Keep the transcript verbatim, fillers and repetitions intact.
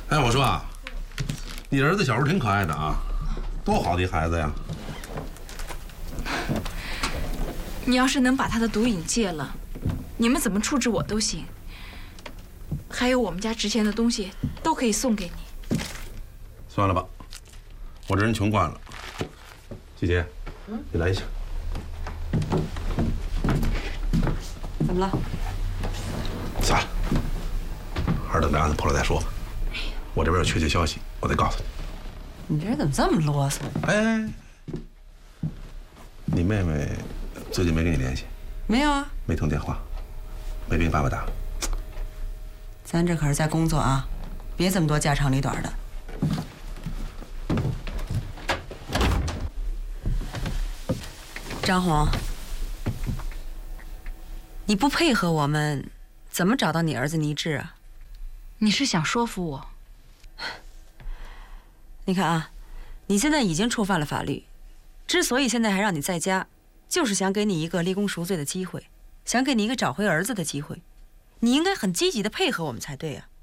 哎，我说啊，你儿子小时候挺可爱的啊，多好的一孩子呀！ 你要是能把他的毒瘾戒了，你们怎么处置我都行。还有我们家值钱的东西都可以送给你。 算了吧，我这人穷惯了。季姐，嗯，你来一下。 怎么了？ 算了，还是等这案子破了再说吧。我这边有确切消息，我得告诉你。你这人怎么这么啰嗦？ 哎，你妹妹最近没跟你联系？ 没有啊， 没通电话，没给你爸爸打。 咱这可是在工作啊，别这么多家长里短的。张红，你不配合我们，怎么找到你儿子倪志啊？ 你是想说服我？ 你看啊，你现在已经触犯了法律，之所以现在还让你在家，就是想给你一个立功赎罪的机会，想给你一个找回儿子的机会。你应该很积极的配合我们才对啊。